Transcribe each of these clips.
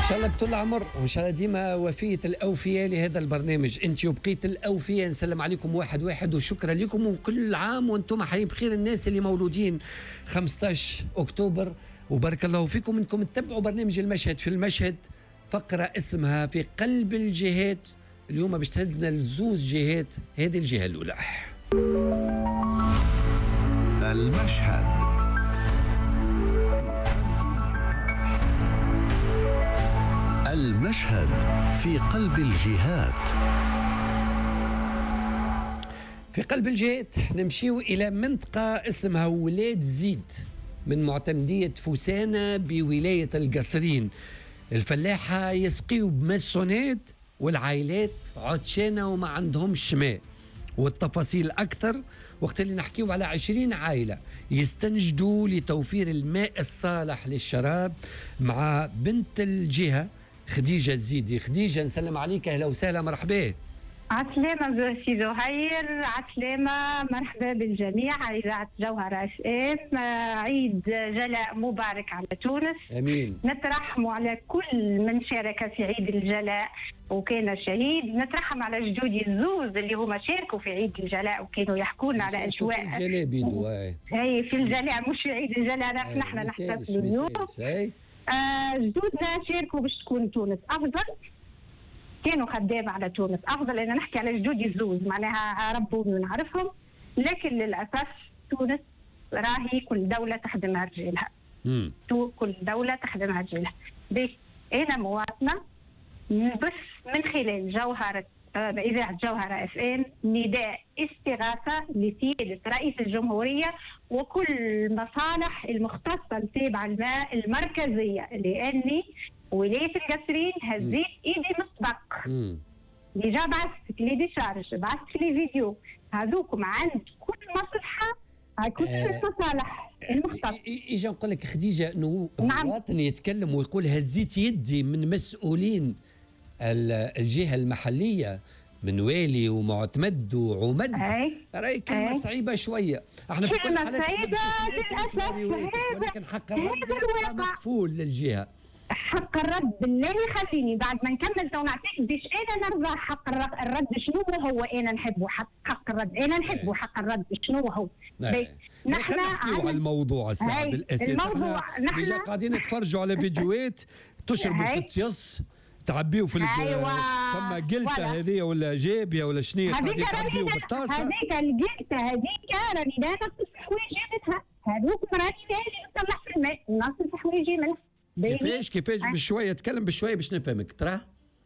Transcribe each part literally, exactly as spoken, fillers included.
شاء الله بطول العمر وان شاء الله ديما وفيه الاوفياء لهذا البرنامج. انت وبقيه الاوفياء نسلم عليكم واحد واحد وشكرا لكم، وكل عام وانتم حيين بخير. الناس اللي مولودين خمسة عشر أكتوبر وبارك الله فيكم انكم تتبعوا برنامج المشهد. في المشهد فقره اسمها في قلب الجهات، اليوم باش تهزنا لزوز جهات. هذه الجهه الاولى المشهد. المشهد في قلب الجهات. في قلب الجهات نمشيو إلى منطقة اسمها ولاد زيد من معتمدية فوسانة بولاية القصرين. الفلاحة يسقيوا بمسونات والعائلات عطشانة وما عندهمش ماء. والتفاصيل أكثر وقت اللي نحكيو على عشرين عائلة يستنجدوا لتوفير الماء الصالح للشراب مع بنت الجهة خديجة الزيدي. خديجة نسلم عليك، أهلا وسهلا، مرحبا. عسلامة سي زهير، عسلامة، مرحبا بالجميع على إذاعة جوهرة اف ام. عيد جلاء مبارك على تونس. امين. نترحموا على كل من شارك في عيد الجلاء وكان شهيد. نترحم على جدودي الزوز اللي هما شاركوا في عيد الجلاء وكانوا يحكون على اجواء الجلاء بيدو. اي في الجلاء، مش في عيد الجلاء، نحن نحتفل اليوم. آه جدودنا شاركوا باش تكون تونس افضل، كانوا خدام على تونس افضل. انا نحكي على جدودي الزوز معناها ربوني ونعرفهم، لكن للاسف تونس راهي كل دوله تخدمها رجالها. امم كل دوله تخدمها رجالها. انا مواطنه بس من خلال جوهره إذاعة جوهرة اف ام نداء استغاثة لسيادة رئيس الجمهورية وكل المصالح المختصة التابعة الماء المركزية، لأني ولاية القصرين هزيت إيدي مسبق. اللي جا بعثت لي ديشارج، بعثت لي فيديو، هذوكم عند كل مصلحة، كل المصالح المختصة. إجا نقول لك خديجة أنه نعم. مواطن يتكلم ويقول هزيت يدي من مسؤولين الجهة المحلية من والي ومعتمد وعمد، راي كلمة أي. صعيبة شوية. احنا في كل حالة صعيبة للأسف، ولكن حق الرد مقفول للجهة. حق الرد بالله يخليني بعد ما نكمل تو نعطيك باش انا نرضى. حق الرد شنو هو؟ انا نحبه حق حق الرد، انا نحبه حق الرد شنو هو؟ نحن على الموضوع الساعة بالاساس. الموضوع نحن قاعدين نتفرجوا على فيديوهات تشربوا في التيص تعبيوا في أيوة. فما قلته هذه ولا جابيه ولا شنو قاعدين تعبيوا في الطاسه. هذيك القلته هذيك راني لا نقص حوايجي منها، هذوك راني لا اللي نطلع في الماء نقص حوايجي منها. كيفاش كيفاش بشويه تكلم بشويه باش نفهمك. ترى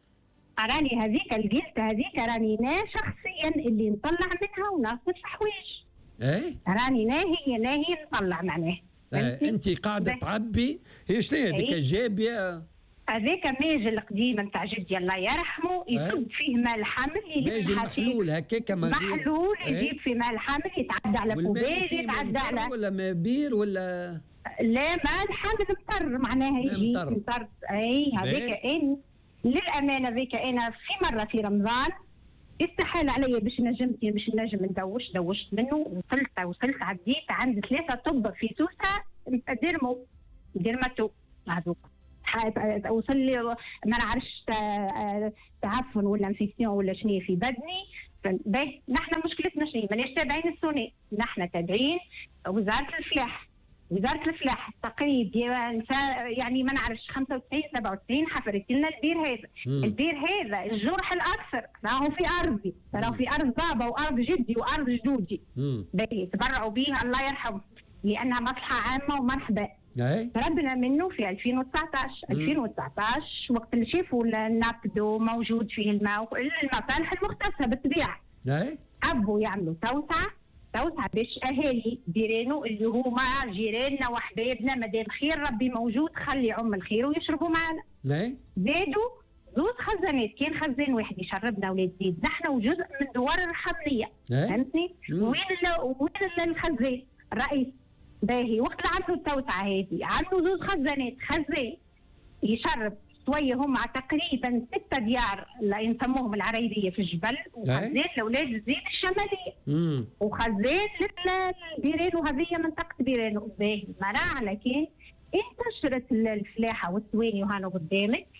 راني هذيك القلته هذيك راني لا شخصيا اللي نطلع منها ونقص حوايج. اي راني لا هي لا هي نطلع معناه. آه. انت قاعده تعبي هي شنو هذيك الجابيه؟ هذاك ماج القديم نتاع جدي الله يرحمه، يصب فيه ماء الحمل، ماج محلول هكاك محلول يجيب فيه ماء الحمل، يتعدى على كوبايل، يتعدى على ولا ماء بير ولا لا ماء الحمل مطر معناها يجي مطر. اي هذاك ان للامانه ذيك انا في مره في رمضان استحال علي باش نجمتي باش نجم ندوش، دوشت منه وصلت وصلت عديت عند ثلاثه طب في سوسه ديرمو ديرماتو هذوك وصل لي ما نعرفش تعفن ولا انفيسيون ولا شنو في بدني. باهي نحن مشكلتنا شنو؟ ماناش تابعين السوني، نحن تابعين وزاره الفلاح. وزاره الفلاح تقريب يعني ما نعرفش خمسة وتسعين سبعة وتسعين حفرت لنا البير هذا. مم. البير هذا الجرح الاكثر راهو في ارضي، راهو في ارض بابا وارض جدي وارض جدودي. باهي تبرعوا به الله يرحمه لانها مصلحه عامه ومرحبا. طلبنا منه في ألفين وتسعطاش ألفين وتسعطاش وقت اللي شافوا النابدو موجود فيه الماء المصالح المختصه بالطبيعه. حبوا يعملوا توسعه توسعه باش اهالي جيرانه اللي هما جيراننا وحبايبنا مادام خير ربي موجود خلي عم الخير ويشربوا معنا. زادوا زوز خزانات، كان خزان واحد يشربنا ولاد زيد نحن وجزء من دوار الرحمنيه. فهمتني؟ وين وين الخزان؟ الرئيس باهي وقت اللي عملوا التوسعه هذه عملوا زوز خزانات، خزان يشرب شويه هم تقريبا ستة ديار اللي نسموهم العريبيه في الجبل، وخزان لاولاد الزيت الشماليه. مم. وخزان لبيرانو هذه منطقه بيرانو. باهي مرة على كان انتشرت الفلاحه والثواني وهانو قدامك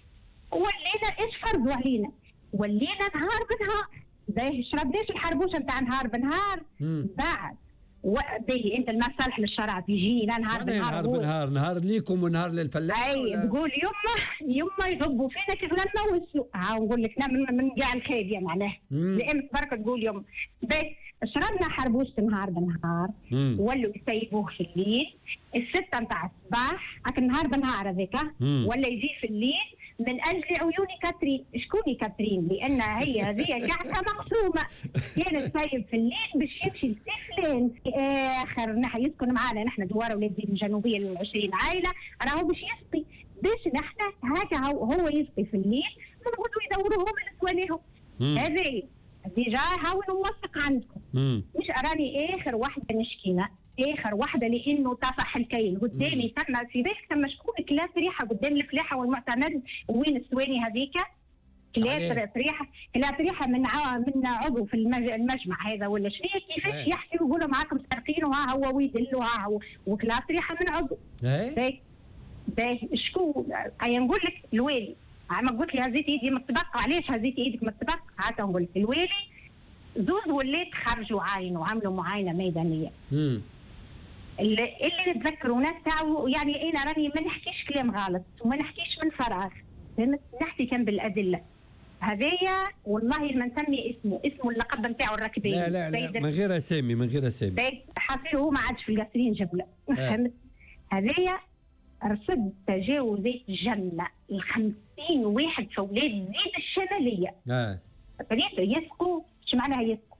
ولينا ايش فرضوا علينا؟ ولينا نهار بنهار باهي شربناش الحربوشه نتاع نهار بنهار بعد باهي انت المصالح للشرع بيجينا نهار بنهار نهار بنهار نهار ليكم ونهار للفلاح. اي تقول يما يما يغبوا فينا كيف نموسوا ها نقول لك من من كاع الخيبيه معناه لأن برك تقول يوم باهي شربنا حربوشه نهار بنهار ولوا يسيبوه في الليل الستة نتاع الصباح هاك نهار بنهار هذاك ولا يجي في الليل من اجل عيوني كاترين. شكون كاترين؟ لان هي هذه قاعده مقسومه كانت سايب في الليل باش يمشي لسفلان في اخر نحن يسكن معنا نحن دوار ولاد زيد الجنوبيه ال عشرين عائله راهو باش يسقي باش نحن هكا هو يسقي في الليل نقعدوا يدوروهم لسوانيهم. هذه ديجا هاو نوثق عندكم مش اراني اخر واحده نشكينا اخر واحده لانه طفح الكيل قدامي تم في بالك تم شكون كلاس ريحه قدام الفلاحه والمعتمد وين السواني هذيك كلاس ريحه كلاس ريحه من ع... من عضو في المج... المجمع هذا ولا شيء كيفاش يحكي ويقولوا معاكم سارقين وها هو ويدلوا ها هو وكلاس ريحه من عضو باهي باهي شكون اي نقول لك الوالي ما قلت لي هزيت ايدي من الطبق علاش هزيت ايدك من الطبق هاكا نقول لك الوالي زوز وليت خرجوا عاينوا عملوا معاينه ميدانيه امم اللي, اللي نتذكروا ناس تاعو يعني انا راني ما نحكيش كلام غلط وما نحكيش من فراغ فهمت نحكي كان بالادله هذايا والله ما نسمي اسمه اسمه اللقب نتاعو الركبين لا لا, لا من غير اسامي من غير اسامي حصير هو ما عادش في القصرين جبله فهمت هذايا رصد تجاوزات جنة الخمسين واحد في ولاد زيد الشماليه اه بريتو يسقوا شو معناها يسقوا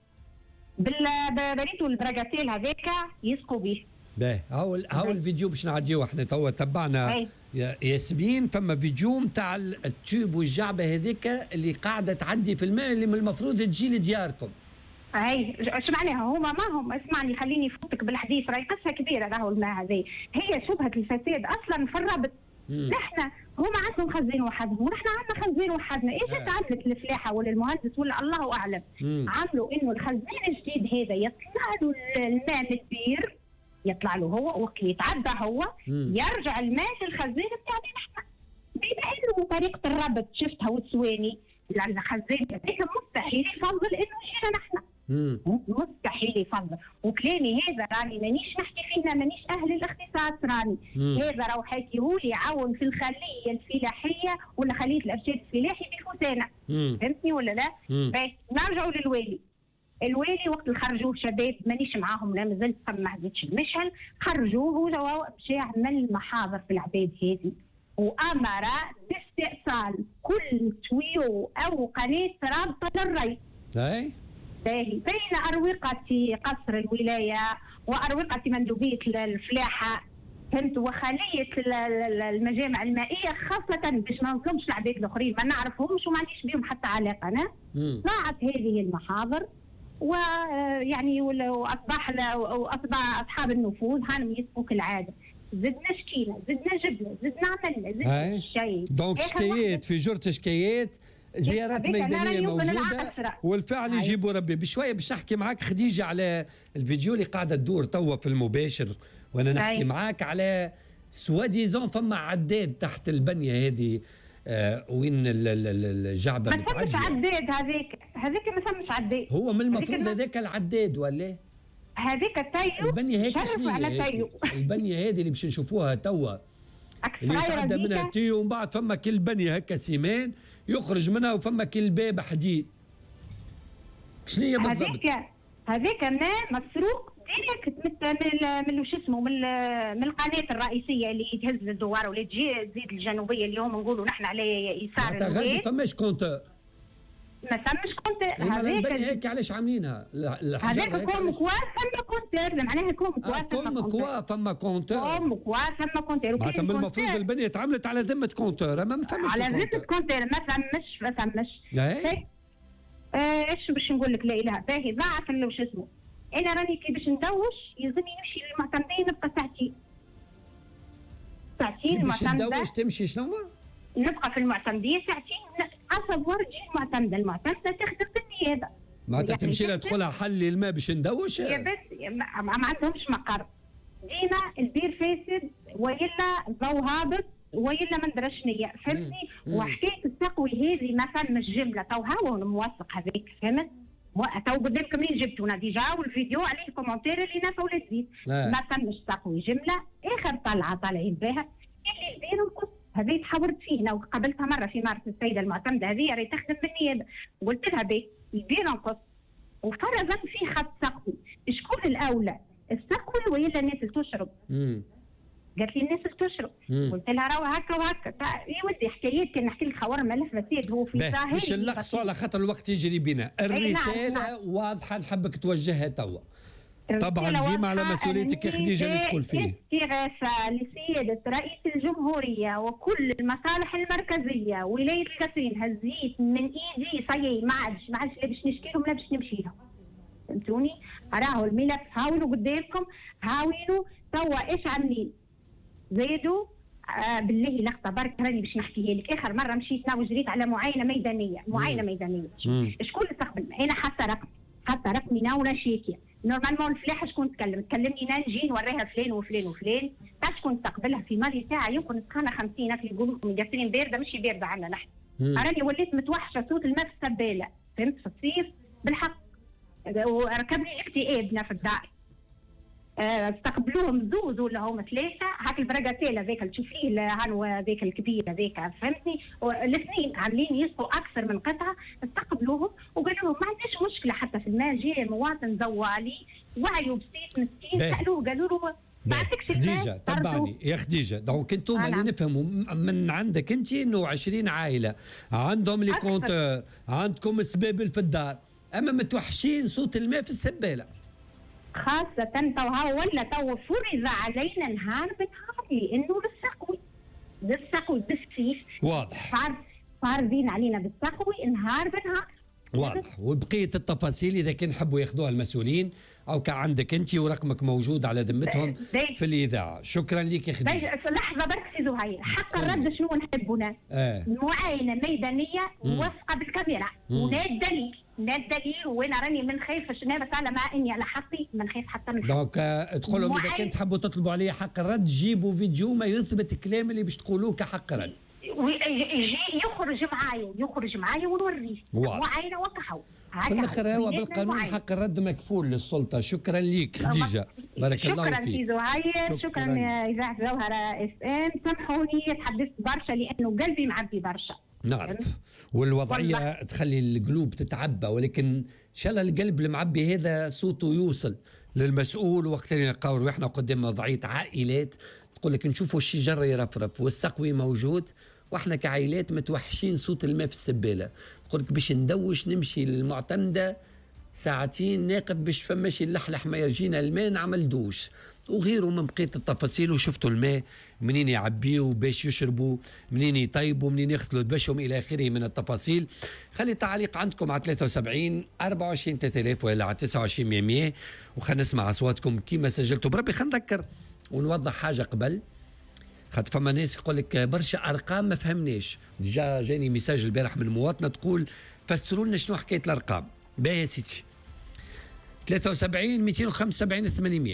بالبريتو البراغاتيل هذاك يسقوا به باهي هاو هاو الفيديو باش نعديوه احنا توا تبعنا ياسمين فما فيديو نتاع التوب والجعبه هذيك اللي قاعده تعدي في الماء اللي من المفروض تجي لدياركم. اي شو معناها هما ما هم اسمعني خليني فوتك بالحديث راهي قصه كبيره راهو الماء هذه هي شبهه الفساد اصلا في الربط. نحن هما عندهم خزين وحدهم ونحن عندنا خزين وحدنا ايش تعملت الفلاحه ولا المهندس ولا الله اعلم عملوا انه الخزين الجديد هذا يطلع له الماء من البير يطلع له هو وقت يتعدى هو مم. يرجع الماء للخزين بتاعنا نحن بيبين طريقه الربط شفتها والسواني لان الخزين هذاك مستحيل يفضل انه يجينا نحن مستحيل يفضل وكلامي هذا راني مانيش نحكي فينا مانيش اهل الاختصاص راني مم. هذا راهو حكيهولي يعاون في الخليه الفلاحيه ولا خليه الارشاد الفلاحي بفوسانه فهمتني ولا لا؟ بس نرجعوا للوالي الوالي وقت خرجوه شباب مانيش معاهم لا مازلت ما هزتش المشهل خرجوه هو مشى عمل محاضر في العباد هذه وامر باستئصال كل تويو او قناه رابطه للري. اي باهي بين اروقه قصر الولايه واروقه مندوبيه الفلاحه فهمت وخليه المجامع المائيه خاصه باش ما نظلمش العباد الاخرين ما نعرفهمش وما عنديش بهم حتى علاقه انا طلعت هذه المحاضر ويعني واصبح واصبح اصحاب النفوذ هانم يسموا كالعاده زدنا شكينا زدنا جبنا زدنا عملنا زدنا الشيء دونك شكايات في جرة شكايات زيارات ميدانيه موجوده والفعل يجيبوا ربي بشويه. باش نحكي معاك خديجه على الفيديو اللي قاعده تدور توا في المباشر وانا نحكي هاي. معاك على سواديزون فما عداد تحت البنيه هذه آه وين الجعبه ما ثمش عداد هذيك هذيك ما ثمش عداد هو من المفروض هذاك العداد ولا هذيك التايو البنيه هيك على تايو البنيه هذه اللي باش نشوفوها توا اللي يتعدى منها تيو ومن بعد فما كل بنيه هكا سيمان يخرج منها وفما كل باب حديد شنو هي بالضبط؟ هذيك هذيك ماء مسروق ديريكت من من شو اسمه من من القناه الرئيسيه اللي تهز للدوار ولا تجي تزيد الجنوبيه اليوم نقولوا نحن على يسار الواد. ما فماش كونتور ما فماش كونتور هذيك هيك علاش عاملينها؟ هذاك كوم كوا فما كونتور معناها كوم كوا كوم كوا فما كونتور كوم كوا فما كونتور معناتها من المفروض البنيه تعملت على ذمه كونتور ما فماش على ذمه كونتور ما فماش ما فماش ايش باش نقول لك لا اله باهي ضاعت ولا وش اسمه انا راني كي باش ندوش يلزمني نمشي للمعتمدين نبقى ساعتين ساعتين المعتمده باش ندوش تمشي شنو نبقى في المعتمديه ساعتين حسب ورد المعتمده المعتمده تخدم بالنيابه معناتها تمشي لها تدخلها حل الماء باش ندوش يا بس ما عندهمش مقر ديما البير فاسد والا الضوء هابط وإلا ما ندرش نية فهمتني. وحكايه التقوي هذه ما فماش جمله تو هاو الموثق هذاك فهمت تو قدامكم منين جبتونا ديجا والفيديو عليه الكومنتير اللي ناس ولاد زيد ما فماش تقوي جمله. اخر طلعه طالعين بها اللي يديروا القصه هذه تحاورت فيه انا وقابلتها مره في مارس السيده المعتمده هذه راهي تخدم بالنيابه قلت لها بيه يدير نقص وفرضا في خط تقوي شكون الاولى التقوي ولا الناس اللي تشرب؟ قالت لي الناس اللي تشرب قلت لها راهو هكا وهكا يا ودي حكايات كان نحكي لك خوار ملف مسيد هو في ظاهري باش نلخصوا على خاطر الوقت يجري بنا. الرساله نعم نعم. واضحه نحبك توجهها توا طبعا ديما على مسؤوليتك يا خديجه اللي تقول فيه استغاثه لسياده رئيس الجمهوريه وكل المصالح المركزيه ولايه القصرين هزيت من ايدي صايي ما عادش ما عادش لا باش نشكي لهم لا باش نمشي لهم فهمتوني. راهو الملف هاولوا قدامكم هاولوا توا ايش عاملين زيدوا آه بالله لقطه برك راني باش نحكيها لك. اخر مره مشيت انا وجريت على معاينه ميدانيه معاينه ميدانيه شكون اللي استقبل انا حاطه رقم حاطه رقمي ناوله شيكيا نورمالمون الفلاحه شكون تكلم تكلمني انا نجي نوريها فلان وفلان وفلان تعرف شكون تستقبلها في مالي ساعه يمكن تسخانه خمسين اللي يقولوا لكم قاسرين بارده مش بارده عندنا نحن راني وليت متوحشه صوت الماء في السباله فهمت في الصيف بالحق وركبني اكتئاب في الدار. استقبلوهم زوز ولا هم ثلاثه هاك البرغاتيل هذاك اللي تشوفيه هانو هذاك الكبير هذاك فهمتني الاثنين عاملين يسقوا اكثر من قطعه استقبلوهم وقالوا لهم ما عنديش مشكله حتى في الماء جاي مواطن زوالي وعيوا بسيط مسكين سالوه قالوا له ما عندكش خديجه تبعني يا خديجه دونك انتم اللي نفهموا من عندك انت انه عشرين عائله عندهم لي كونتور عندكم السبابل في الدار اما متوحشين صوت الماء في السباله خاصة تو ها ولا تو فرض علينا نهار بنهار لانه للسقوي للسقوي بالسيف واضح فارضين علينا بالسقوي نهار بنهار واضح. وبقية التفاصيل اذا كان حبوا ياخذوها المسؤولين او كان عندك انت ورقمك موجود على ذمتهم في الاذاعه. شكرا لك يا خديجه. لحظه برك سي زهير حق الرد شنو نحبنا؟ آه. معاينه ميدانيه موثقه بالكاميرا ولا الدليل لا الدليل وانا راني من خايف نابت على ما اني على حقي ما نخاف حتى من حقي. دونك تقول لهم اذا كنت تحبوا تطلبوا عليه حق الرد جيبوا فيديو ما يثبت الكلام اللي باش تقولوه كحق رد. يجي يخرج معايا يخرج معايا ونوريه معاينه وكحو. في الاخر هو بالقانون حق الرد مكفول للسلطه. شكرا لك خديجه بارك الله فيك. شكرا سي زهير شكرا اذاعه جوهره اس ام. سامحوني تحدثت برشا لانه قلبي معبي برشا. نعرف والوضعيه تخلي القلوب تتعبى ولكن ان شاء الله القلب المعبي هذا صوته يوصل للمسؤول وقت اللي نلقاو احنا قدام وضعيه عائلات تقول لك نشوفوا الشجر يرفرف والسقوي موجود واحنا كعائلات متوحشين صوت الماء في السباله. تقول لك باش ندوش نمشي للمعتمده ساعتين ناقب باش فماش اللحلح ما يرجينا الماء نعمل دوش وغيره من بقيه التفاصيل. وشفتوا الماء منين يعبيوا باش يشربوا منين يطيبوا منين يغسلوا دبشهم الى اخره من التفاصيل. خلي تعليق عندكم على ثلاثة وسبعين أربعة وعشرين ثلاثة آلاف ولا على تسعة وعشرين مئة وخلينا نسمع اصواتكم كيما سجلتوا. بربي خلينا نذكر ونوضح حاجه قبل خاطر فما ناس يقول لك برشا ارقام ما فهمناش. ديجا جاني ميساج البارح من مواطنه تقول فسروا لنا شنو حكايه الارقام. باهي يا سيدي ثلاثة وسبعين مئتين وخمسة وسبعين ثمانمئة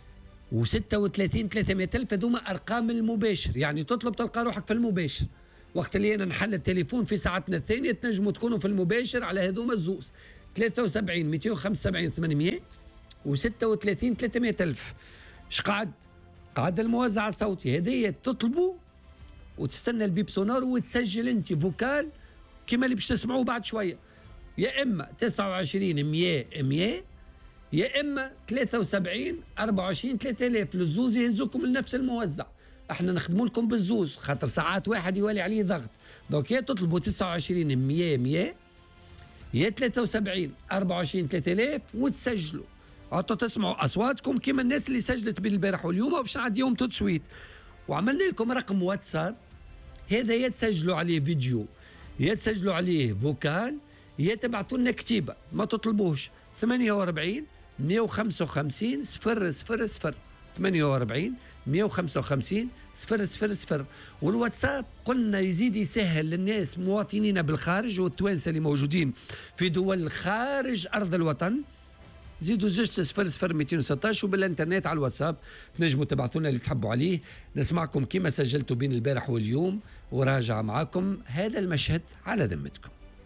وستة وثلاثين ثلاثمئة ألف هذوما ارقام المباشر يعني تطلب تلقى روحك في المباشر. وقت اللي انا نحل التليفون في ساعتنا الثانيه تنجموا تكونوا في المباشر على هذوما الزوز ثلاثة وسبعين مئتين وخمسة وسبعين ثمانمئة وستة وثلاثين ثلاثمئة ألف. اش قعد قعد الموزع الصوتي هذه تطلبوا وتستنى البيب سونار وتسجل انت فوكال كما اللي باش تسمعوه بعد شويه يا اما تسعة وعشرين مئة مئة يا اما ثلاثة وسبعين أربعة وعشرين ثلاثة آلاف للزوز يهزوكم لنفس الموزع. احنا نخدموا لكم بالزوز خاطر ساعات واحد يولي عليه ضغط. دونك يا تطلبوا تسعة وعشرين مئة مئة يا ثلاثة وسبعين أربعة وعشرين ثلاثة آلاف وتسجلوا عطوا تسمعوا اصواتكم كما الناس اللي سجلت بين البارح واليوم وباش نعديهم تو سويت. وعملنا لكم رقم واتساب هذا يا تسجلوا عليه فيديو يا تسجلوا عليه فوكال يا تبعتوا لنا كتيبه ما تطلبوش ثمانية وأربعين مئة وخمسة وخمسين صفر صفر صفر ثمانية وأربعين مئة وخمسة وخمسين صفر صفر صفر. والواتساب قلنا يزيد يسهل للناس مواطنين بالخارج والتوانسه اللي موجودين في دول خارج ارض الوطن زيدوا زوج صفر صفر مئتين وستة عشر وبالانترنت على الواتساب تنجموا تبعثونا اللي تحبوا عليه. نسمعكم كما سجلتوا بين البارح واليوم وراجع معاكم هذا المشهد على ذمتكم.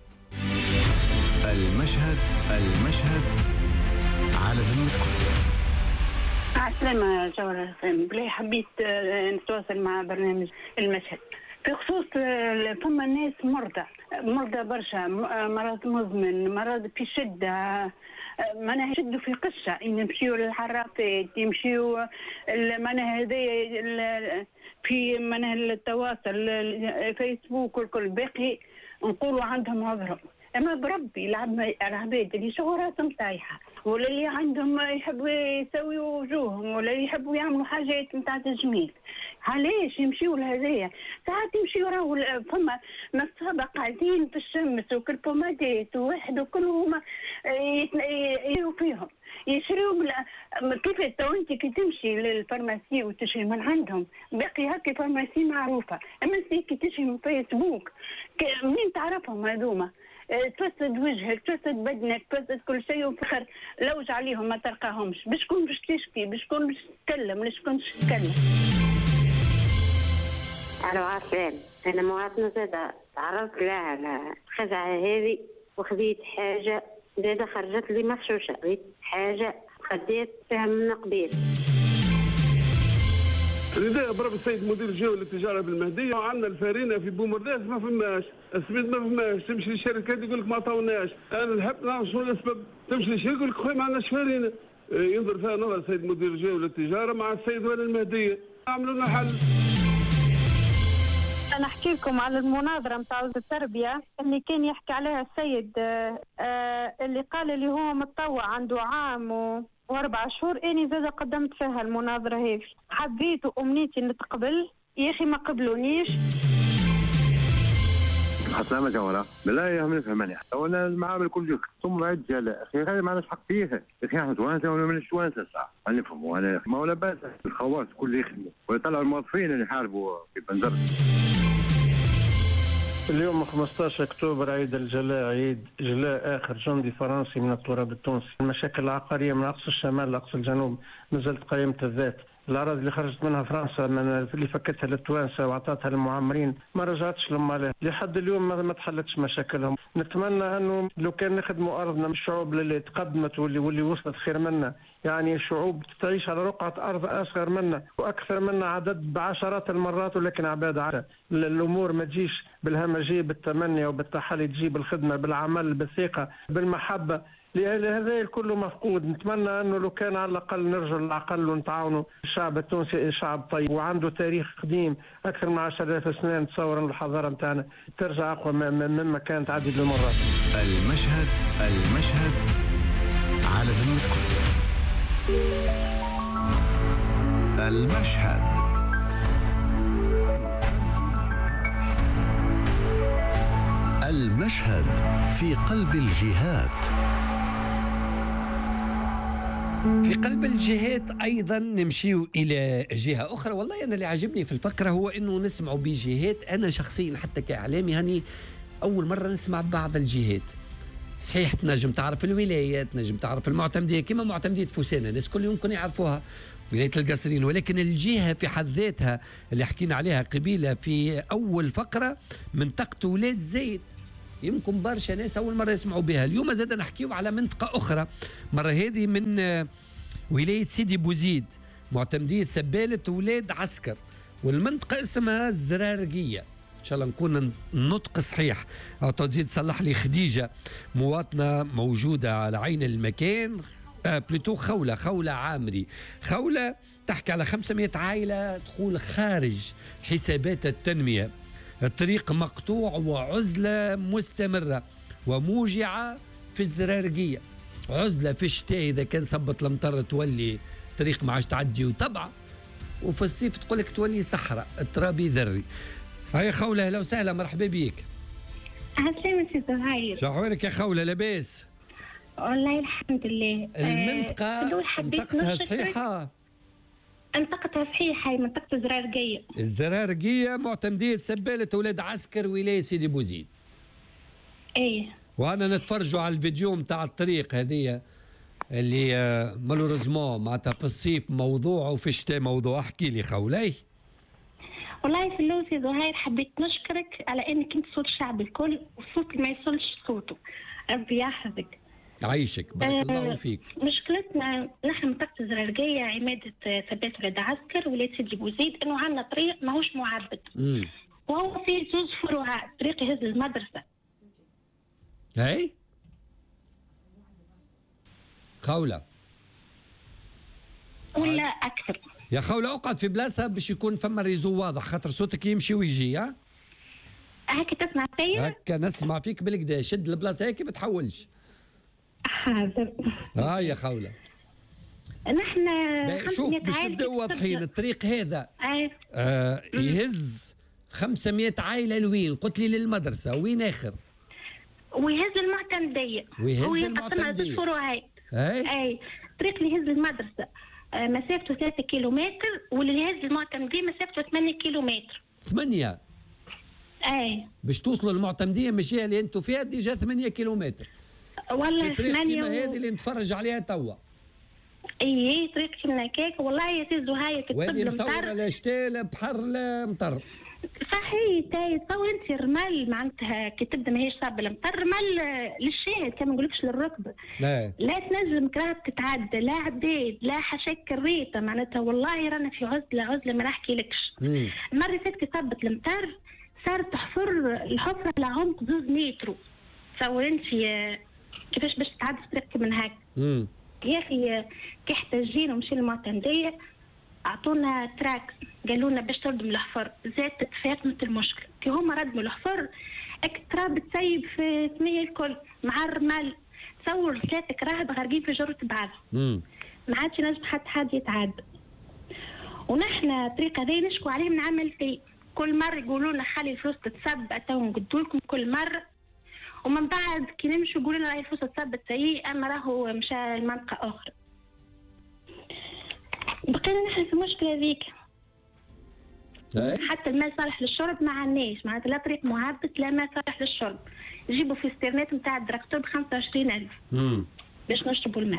المشهد المشهد على ذمتكم. السلامة جوهرة حسام. بلي حبيت نتواصل مع برنامج المشهد في خصوص فما ناس مرضى مرضى برشا، مرض مزمن، مرض في شدة، معناها يشدوا في قشة، يمشيوا للحرافات، يمشيوا معناها هذايا في معناها التواصل فيسبوك والكل، باقي نقولوا عندهم عذرهم. اما بربي العباد اللي شغل راسهم طايحه ولا اللي عندهم يحبوا يسويوا وجوههم ولا يحبوا يعملوا حاجات نتاع تجميل، علاش يمشيوا لهذايا؟ ساعات يمشيوا راهو فما نصابه قاعدين في الشمس وكل بومادات وواحد وكلهم يشريوا فيهم يشريوا كيف تو انت كي تمشي للفارماسي وتشري من عندهم باقي هكا فارماسي معروفه، اما انت كي تشري من فيسبوك منين تعرفهم هذوما؟ تفسد وجهك، تفسد بدنك، تفسد كل شيء، وفي الاخر لوج عليهم ما تلقاهمش. بشكون باش تشكي؟ بشكون باش تتكلم؟ بشكون باش تتكلم؟ الو عسلام، انا مواطنه زاده تعرضت لها الخزعه هذه وخذيت حاجه زاده خرجت لي مغشوشه، خذيت حاجه خديت فيها من قبيل. نداء برب السيد مدير الجهه للتجاره بالمهديه، وعندنا الفارينه في بومرداس ما فماش، السميد ما فماش، تمشي للشركات يقول لك ما عطاوناش، انا نحب نعرف شنو الاسباب، تمشي للشركه يقول لك خويا ما عندناش فارينه، ينظر فيها نظر السيد مدير الجهه للتجاره مع السيد والي المهديه، عملوا لنا حل. أنا أحكي لكم على المناظرة متاع وزارة التربية اللي كان يحكي عليها السيد آه اللي قال اللي هو متطوع عنده عام و... واربع شهور. اني زاد قدمت فيها المناظره هذه، حبيت وامنيتي نتقبل، يا اخي ما قبلونيش. حسنا جوهره بالله يهمني فهمني وانا المعامل كل جهد ثم رجال اخي هذا ما عندناش حق فيه يا اخي، احنا توانسه ولا من التوانسه ساعه نفهموا. انا ما ولا باس الخواص كل يخدموا ويطلعوا الموظفين اللي يحاربوا في بنزرت. اليوم خمسطاش أكتوبر عيد الجلاء، عيد جلاء آخر جندي فرنسي من التراب التونسي. المشاكل العقارية من أقصى الشمال لأقصى الجنوب نزلت قائمة الذات. الأراضي اللي خرجت منها فرنسا من اللي فكتها للتوانسة وعطاتها للمعمرين ما رجعتش لهم عليه لحد اليوم، ما تحلتش مشاكلهم. نتمنى أنه لو كان نخدموا أرضنا من الشعوب اللي تقدمت واللي واللي وصلت خير منا، يعني شعوب تعيش على رقعة أرض أصغر منا وأكثر منا عدد بعشرات المرات، ولكن عباد عادة. الأمور ما تجيش بالهمجية بالتمني وبالتحلي، تجي بالخدمة بالعمل بالثقة بالمحبة. لهذا الكل مفقود. نتمنى أنه لو كان على الأقل نرجع للأقل ونتعاونوا. الشعب التونسي شعب طيب وعنده تاريخ قديم أكثر من عشرة آلاف سنة. نتصور أن الحضارة متاعنا ترجع أقوى مما كانت عديد المرات. المشهد المشهد على ذمتكم. المشهد المشهد في قلب الجهات. في قلب الجهات أيضا نمشيو إلى جهة أخرى. والله أنا اللي عجبني في الفقرة هو أنه نسمعوا بجهات. أنا شخصيا حتى كإعلامي هاني أول مرة نسمع بعض الجهات. صحيح تنجم تعرف الولايات، تنجم تعرف المعتمدية كما معتمدية فوسانة، الناس كل يمكن يعرفوها، ولاية القصرين، ولكن الجهة في حد ذاتها اللي حكينا عليها قبيلة في أول فقرة منطقة ولاد زايد، يمكن برشا ناس أول مرة يسمعوا بها. اليوم زاد نحكيو على منطقة أخرى، مرة هذه من ولاية سيدي بوزيد، معتمدية سبالة ولاد عسكر، والمنطقة اسمها الزرارقية. إن شاء الله نكون النطق صحيح. أو تزيد تصلح لي خديجة، مواطنة موجودة على عين المكان، آه بلوتو خولة خولة عامري. خولة تحكي على خمسمائة عائلة تقول خارج حسابات التنمية. الطريق مقطوع وعزلة مستمرة وموجعة في الزرارقية. عزلة في الشتاء إذا كان صبت المطر تولي طريق ما عادش تعدي وطبعا، وفي الصيف تقول لك تولي صحراء الترابي ذري. هاي خولة، أهلا وسهلا، مرحبا بيك. عسلامة سي زهير. شو أحوالك يا خولة، لاباس؟ والله الحمد لله. المنطقة آه منطقتها صحيحة؟ منطقتها صحيحة، هي منطقة الزرارقية. الزرارقية معتمدية سبالة ولاد عسكر ولاية سيدي بوزيد. ايه. وأنا نتفرجوا على الفيديو متاع الطريق هذه اللي مالوريزمون معناتها في الصيف موضوع وفي الشتاء موضوع. احكي لي خولاي. والله في اللوز يا زهير حبيت نشكرك على انك انت صوت الشعب الكل والصوت اللي ما يصلش صوته. ربي يحفظك. عايشك بارك آه الله فيك. مشكلتنا نحن منطقة الزرارقية عمادة ثبات ولاد عسكر ولاية سيدي بوزيد انه عندنا طريق ماهوش معبد. امم وهو فيه زوز فروعات، طريق يهز للمدرسة. هاي؟ خولة. ولا أكثر. يا خولة اقعد في بلاصة باش يكون فما ريزو واضح خاطر صوتك يمشي ويجي. ها؟ هكا تسمع فيا؟ هكا نسمع فيك بالكدا، شد البلاصة هيك ما تحولش. حاضر. اه يا خولة. نحن شوف باش نبداو واضحين، الطريق هذا آه يهز خمسمائة عائلة لوين؟ قلت لي للمدرسة، وين آخر؟ ويهز المعتمدية. ويهز المعتمدية. فروعات. اي اي طريق اللي يهز المدرسة آه مسافته ثلاثة كيلومتر، واللي يهز المعتمدية مسافته ثمانية كيلومتر. ثمانية؟ اي باش توصلوا للمعتمدية من الجهة اللي انتم فيها ديجا ثمانية كيلومتر. والله ثمانية و... هذه اللي نتفرج عليها توا. اي طريق كيما هكاك والله يا سي زهاية كتب المطر. وهذه مصورة لا شتاء لا بحر لا مطر. صحيح تاي تصور انت الرمال معناتها كي تبدا ماهيش صاب المطر، الرمال للشاهد كما ما نقولكش للركب. لا لا تنجم كراهب تتعدى، لا عباد لا حشك الريطه، معناتها والله رانا في عزله عزله ما نحكيلكش. المره اللي فاتت كي صبت المطر صارت تحفر الحفره على عمق زوز مترو. تصور انت كيفاش باش تعدي في طريق من هكا. يا اخي كي احتجينا ومشينا المعتمديه اعطونا تراك، قالوا لنا باش تردم الحفر، زادت تفاقمت المشكل، كي هما ردموا الحفر التراب تسيب في ثمية الكل مع الرمال. تصور ثلاثة كراهب غارقين في جرة بعضهم. ما عادش نجم حتى حد يتعدى. ونحن الطريق هذا نشكو عليه من عمل فيه، كل مرة يقولوا لنا خلي الفلوس تتسب تو نقدوا لكم كل مرة، ومن بعد كي نمشوا يقولوا لنا راهي الفلوس تتسب سيء، اما راهو مشى لمنطقة أخرى. بقينا نحن في المشكلة هذيك. حتى الماء صالح للشرب ما عندناش، معناتها لا طريق معبد لا ماء صالح للشرب. يجيبوا في ستيرنات نتاع الدركتور ب خمسة وعشرين ألف باش نشربوا الماء.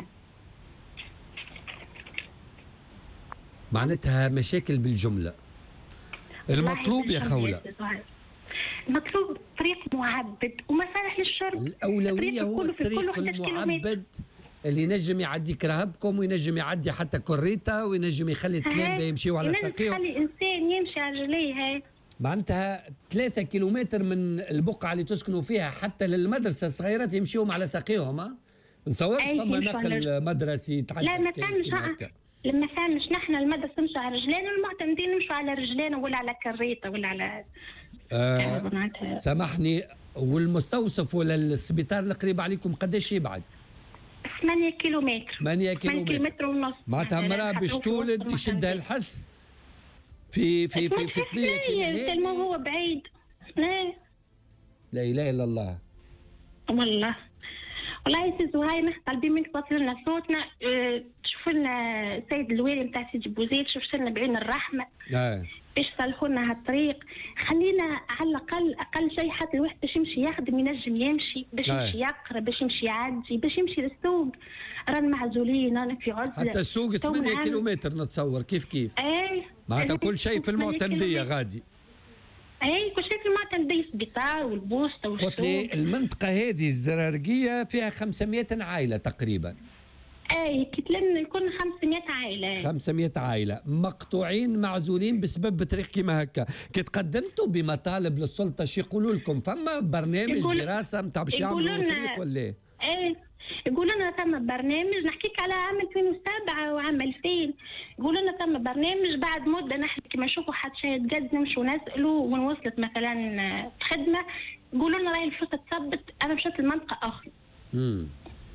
معناتها مشاكل بالجملة. المطلوب يا خولة المطلوب طريق معبد وما صالح للشرب. الأولوية هو الطريق المعبد اللي ينجم يعدي كراهبكم وينجم يعدي حتى كوريتا وينجم يخلي التلامذة يمشيوا على ساقيهم. يخلي الإنسان يمشي على رجليه. هاي معناتها ثلاثة كيلومتر من البقعة اللي تسكنوا فيها حتى للمدرسة الصغيرات يمشيوا على ساقيهم. ها نصور فما نقل مدرسي يتعدى. لا ما فهمش لما فهمش نحن المدرسة نمشوا على رجلينا والمعتمدين نمشوا على رجلينا ولا على كريطة ولا على آه سامحني. والمستوصف ولا السبيطار القريب عليكم قداش يبعد؟ ثمانية كيلومتر. ثمانية كيلومتر ونص. معناتها مرأة باش تولد يشدها الحس في في في في ثنية كيلومتر. ما هو بعيد. لا لا إله إلا الله. والله والله يا سي زهير نحن طالبين منك توصل لنا صوتنا. اه تشوف لنا السيد الوالي نتاع سيدي بوزيد، شوف لنا بعين الرحمة. آه. باش يصلحوا لنا هالطريق، خلينا على الاقل اقل شيء حتى الواحد باش يمشي يخدم ينجم يمشي، باش يمشي يقرا، باش يمشي يعدي، باش يمشي للسوق. رانا معزولين، رانا في عزله. حتى السوق ثمانية كيلومتر نتصور كيف كيف. اي معناتها كل شيء في المعتمديه غادي. اي كل شيء في المعتمديه، السبيطار والبوسطه والسوق. قلت لي المنطقه هذه الزرارقيه فيها خمسمائة عائله تقريبا. اي كتلم يكون خمسمائة عائله. خمسمائة عائله مقطوعين معزولين بسبب طريق كيما هكا. كي تقدمتوا بمطالب للسلطه شو يقولوا لكم؟ فما برنامج دراسه نتاع باش يعملوا طريق ولا ايه؟ ايه يقولوا لنا ثم برنامج، نحكيك على عام ألفين وسبعة وعام ألفين. يقولوا لنا ثم برنامج، بعد مده نحن كيما نشوفوا حد شيء يتقدم نمشوا نسالوا وين وصلت مثلا خدمه، يقولوا لنا راهي الفرصه تثبت. انا مشيت لمنطقه اخرى. امم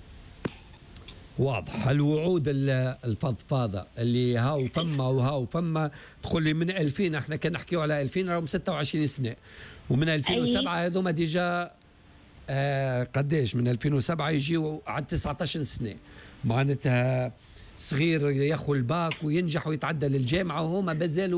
واضح. الوعود الفضفاضه اللي هاو فما وهاو فما، تقول لي من ألفين احنا كان نحكيو على ألفين راهم ستة وعشرين سنه، ومن ألفين وسبعة هذوما ديجا آه قداش من ألفين وسبعة يجيو على تسعة عشر سنه. معناتها صغير ياخذ الباك وينجح ويتعدى للجامعه وهما بازالوا